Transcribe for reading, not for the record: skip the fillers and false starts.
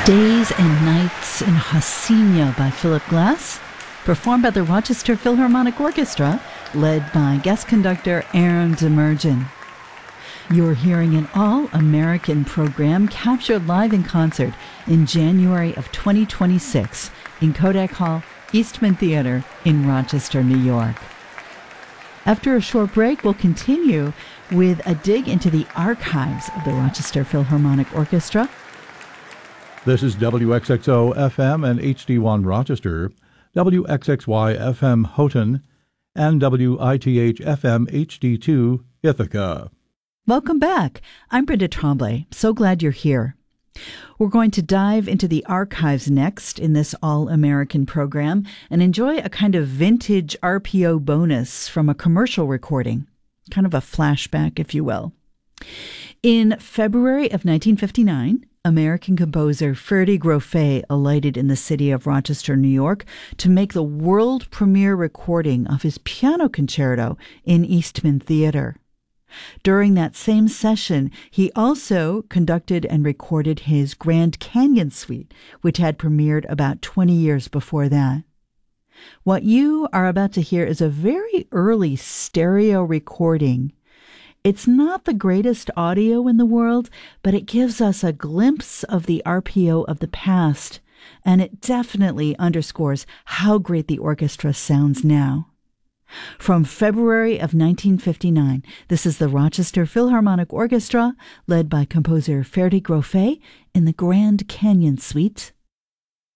Days and Nights in Hacienda by Philip Glass, performed by the Rochester Philharmonic Orchestra, led by guest conductor Aaron Demerjen. You're hearing an all-American program captured live in concert in January of 2026 in Kodak Hall, Eastman Theater in Rochester, New York. After a short break, we'll continue with a dig into the archives of the Rochester Philharmonic Orchestra. This is WXXO FM and HD1 Rochester, WXXY FM Houghton, and WITH FM HD2 Ithaca. Welcome back. I'm Brenda Tremblay. So glad you're here. We're going to dive into the archives next in this all-American program and enjoy a kind of vintage RPO bonus from a commercial recording, kind of a flashback, if you will. In February of 1959, American composer Ferdy Grofe alighted in the city of Rochester, New York, to make the world premiere recording of his piano concerto in Eastman Theater. During that same session, he also conducted and recorded his Grand Canyon Suite, which had premiered about 20 years before that. What you are about to hear is a very early stereo recording. It's not the greatest audio in the world, but it gives us a glimpse of the RPO of the past, and it definitely underscores how great the orchestra sounds now. From February of 1959, this is the Rochester Philharmonic Orchestra, led by composer Ferdy Grofe in the Grand Canyon Suite